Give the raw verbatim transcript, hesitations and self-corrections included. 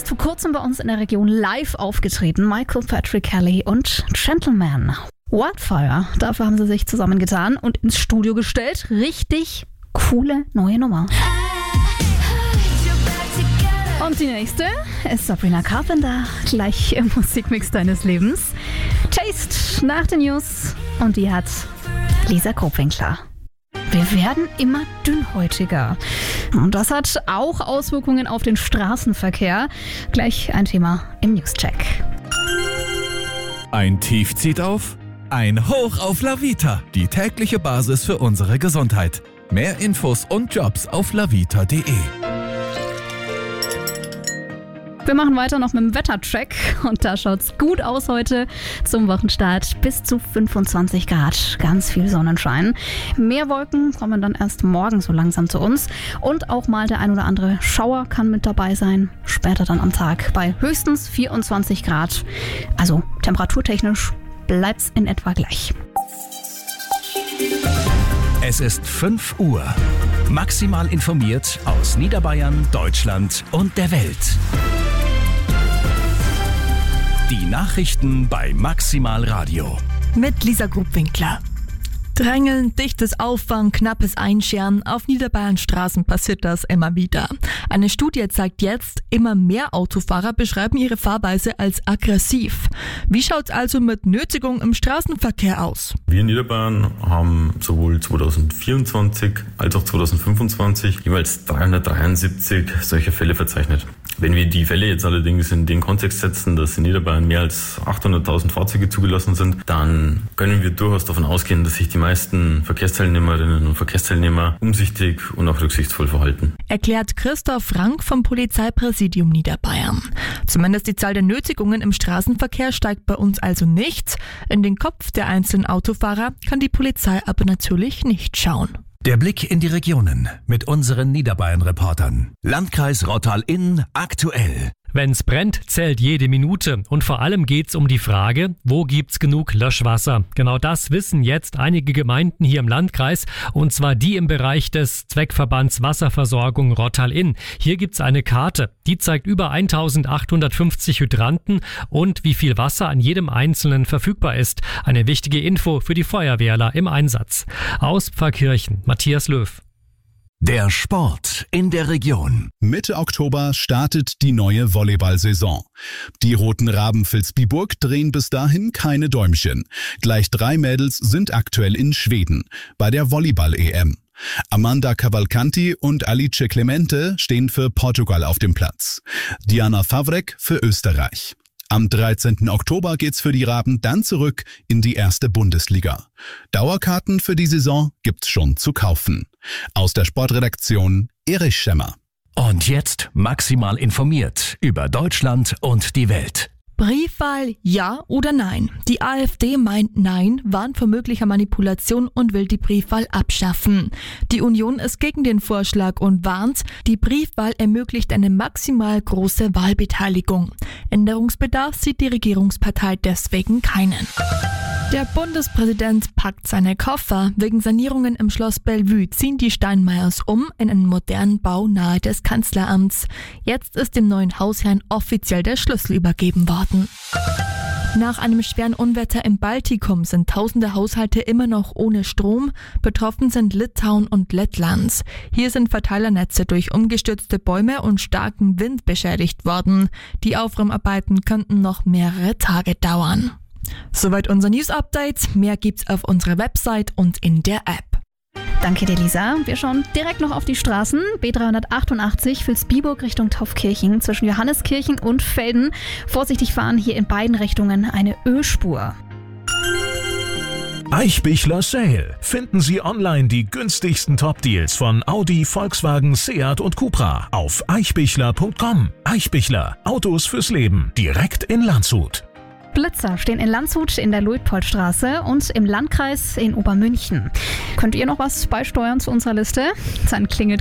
erst vor kurzem bei uns in der Region live aufgetreten. Michael Patrick Kelly und Gentleman. Wildfire, dafür haben sie sich zusammengetan und ins Studio gestellt. Richtig coole neue Nummer. Und die nächste ist Sabrina Carpenter, gleich im Musikmix deines Lebens. Taste nach den News und die hat Lisa Grobwinkler. Wir werden immer dünnhäutiger. Und das hat auch Auswirkungen auf den Straßenverkehr. Gleich ein Thema im Newscheck. Ein Tief zieht auf, ein Hoch auf La Vita, die tägliche Basis für unsere Gesundheit. Mehr Infos und Jobs auf lavita punkt de. Wir machen weiter noch mit dem Wettercheck und da schaut's gut aus heute zum Wochenstart. Bis zu fünfundzwanzig Grad, ganz viel Sonnenschein. Mehr Wolken kommen dann erst morgen so langsam zu uns und auch mal der ein oder andere Schauer kann mit dabei sein. Später dann am Tag bei höchstens vierundzwanzig Grad. Also temperaturtechnisch bleibt's in etwa gleich. Es ist fünf Uhr. Maximal informiert aus Niederbayern, Deutschland und der Welt. Die Nachrichten bei Maximal Radio. Mit Lisa Grobwinkler. Drängeln, dichtes Auffahren, knappes Einscheren. Auf Niederbayerns Straßen passiert das immer wieder. Eine Studie zeigt jetzt, immer mehr Autofahrer beschreiben ihre Fahrweise als aggressiv. Wie schaut's also mit Nötigung im Straßenverkehr aus? Wir in Niederbayern haben sowohl zweitausendvierundzwanzig als auch zweitausendfünfundzwanzig jeweils dreihundertdreiundsiebzig solcher Fälle verzeichnet. Wenn wir die Fälle jetzt allerdings in den Kontext setzen, dass in Niederbayern mehr als achthunderttausend Fahrzeuge zugelassen sind, dann können wir durchaus davon ausgehen, dass sich die meisten Verkehrsteilnehmerinnen und Verkehrsteilnehmer umsichtig und auch rücksichtsvoll verhalten. Erklärt Christoph Frank vom Polizeipräsidium Niederbayern. Zumindest die Zahl der Nötigungen im Straßenverkehr steigt bei uns also nicht. In den Kopf der einzelnen Autofahrer kann die Polizei aber natürlich nicht schauen. Der Blick in die Regionen mit unseren Niederbayern-Reportern. Landkreis Rottal-Inn aktuell. Wenn's brennt, zählt jede Minute. Und vor allem geht's um die Frage, wo gibt's genug Löschwasser? Genau das wissen jetzt einige Gemeinden hier im Landkreis, und zwar die im Bereich des Zweckverbands Wasserversorgung Rottal-Inn. Hier gibt's eine Karte, die zeigt über eintausendachthundertfünfzig Hydranten und wie viel Wasser an jedem einzelnen verfügbar ist. Eine wichtige Info für die Feuerwehrler im Einsatz. Aus Pfarrkirchen, Matthias Löw. Der Sport in der Region. Mitte Oktober startet die neue Volleyball-Saison. Die Roten Raben Vilsbiburg drehen bis dahin keine Däumchen. Gleich drei Mädels sind aktuell in Schweden bei der Volleyball-E M. Amanda Cavalcanti und Alice Clemente stehen für Portugal auf dem Platz. Diana Favrek für Österreich. Am dreizehnten Oktober geht's für die Raben dann zurück in die erste Bundesliga. Dauerkarten für die Saison gibt's schon zu kaufen. Aus der Sportredaktion Erich Schemmer. Und jetzt maximal informiert über Deutschland und die Welt. Briefwahl ja oder nein? Die AfD meint nein, warnt vor möglicher Manipulation und will die Briefwahl abschaffen. Die Union ist gegen den Vorschlag und warnt, die Briefwahl ermöglicht eine maximal große Wahlbeteiligung. Änderungsbedarf sieht die Regierungspartei deswegen keinen. Der Bundespräsident packt seine Koffer. Wegen Sanierungen im Schloss Bellevue ziehen die Steinmeiers um in einen modernen Bau nahe des Kanzleramts. Jetzt ist dem neuen Hausherrn offiziell der Schlüssel übergeben worden. Nach einem schweren Unwetter im Baltikum sind tausende Haushalte immer noch ohne Strom. Betroffen sind Litauen und Lettland. Hier sind Verteilernetze durch umgestürzte Bäume und starken Wind beschädigt worden. Die Aufräumarbeiten könnten noch mehrere Tage dauern. Soweit unser News-Update. Mehr gibt's auf unserer Website und in der App. Danke dir, Lisa. Wir schauen direkt noch auf die Straßen. B dreihundertachtundachtzig Vilsbiburg Richtung Taufkirchen zwischen Johanneskirchen und Velden. Vorsichtig fahren, hier in beiden Richtungen eine Ölspur. Eichbichler Sale. Finden Sie online die günstigsten Top-Deals von Audi, Volkswagen, Seat und Cupra auf eichbichler punkt com. Eichbichler. Autos fürs Leben. Direkt in Landshut. Blitzer stehen in Landshut in der Luitpoldstraße und im Landkreis in Obermünchen. Könnt ihr noch was beisteuern zu unserer Liste? Dann klingelt